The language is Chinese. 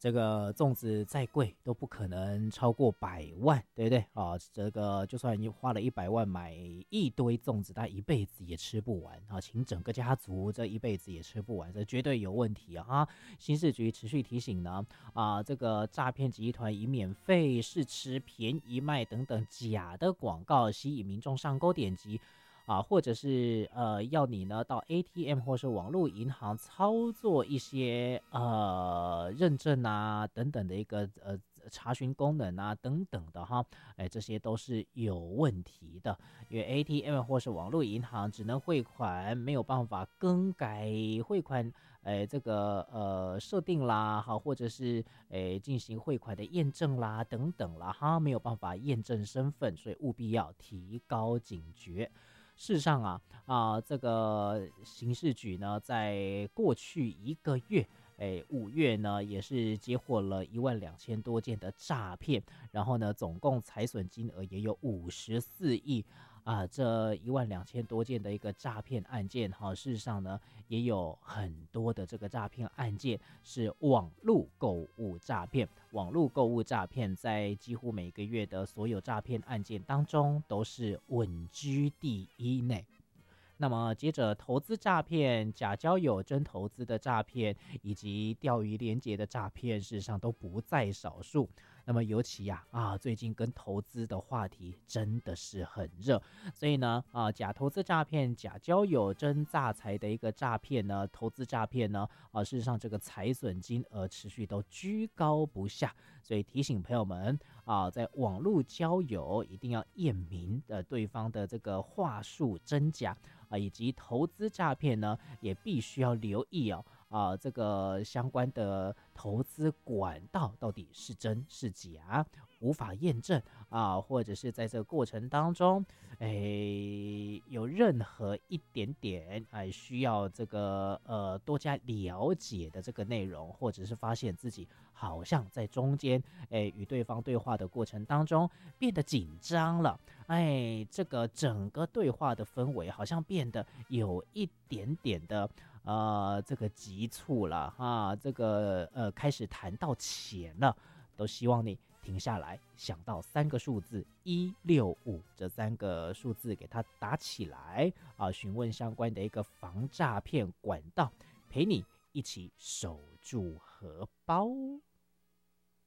这个粽子再贵都不可能超过100万，对不对啊？这个就算你花了100万买一堆粽子，他一辈子也吃不完啊！请整个家族这一辈子也吃不完，这绝对有问题啊！新市局持续提醒呢，这个诈骗集团以免费试吃、便宜卖等等假的广告吸引民众上钩点击。或者是要你呢到 ATM 或是网络银行操作一些认证等等的一个查询功能等等的哈，这些都是有问题的，因为 ATM 或是网络银行只能汇款，没有办法更改汇款这个设定啦，好，或者是进行汇款的验证啦等等啦哈，没有办法验证身份，所以务必要提高警觉。事实上这个刑事局呢，在过去1个月，5月呢，也是接获了12000多件的诈骗，然后呢，总共财损金额也有54亿。这12000多件的一个诈骗案件，事实上呢，也有很多的这个诈骗案件是网络购物诈骗。网络购物诈骗在几乎每个月的所有诈骗案件当中都是稳居第一呢。那么接着投资诈骗、假交友真投资的诈骗以及钓鱼连结的诈骗，事实上都不在少数。那么尤其最近跟投资的话题真的是很热，所以呢假投资诈骗、假交友真诈财的一个诈骗呢，投资诈骗呢事实上这个财损金额持续都居高不下，所以提醒朋友们在网络交友一定要验明对方的这个话术真假以及投资诈骗呢也必须要留意这个相关的投资管道到底是真是假，无法验证或者是在这个过程当中有任何一点点需要这个多加了解的这个内容，或者是发现自己好像在中间与对方对话的过程当中变得紧张了，这个整个对话的氛围好像变得有一点点的这个急促了这个开始谈到钱了，都希望你停下来，想到3个数字165，这3个数字给它打起来询问相关的一个防诈骗管道，陪你一起守住荷包。